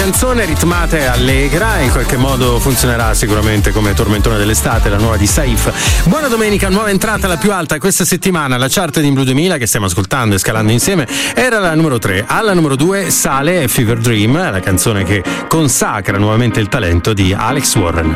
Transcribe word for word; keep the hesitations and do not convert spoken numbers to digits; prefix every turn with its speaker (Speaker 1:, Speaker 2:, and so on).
Speaker 1: canzone ritmata e allegra, in qualche modo funzionerà sicuramente come tormentone dell'estate, la nuova di Saif. Buona domenica, nuova entrata, la più alta questa settimana, la chart di Blue duemila che stiamo ascoltando e scalando insieme era la numero tre. Alla numero due sale Fever Dream, la canzone che consacra nuovamente il talento di Alex Warren.